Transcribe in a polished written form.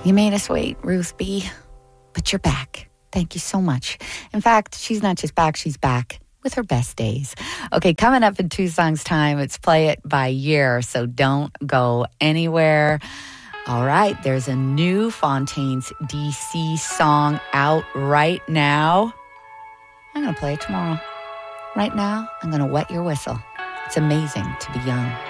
You made us wait, Ruth B., but you're back. Thank you so much. In fact, she's not just back, she's back with her best days. Okay, coming up in 2 songs' time, it's Play It by Year, so don't go anywhere. All right, there's a new Fontaines DC song out right now. I'm going to play it tomorrow. Right now, I'm going to wet your whistle. It's amazing to be young.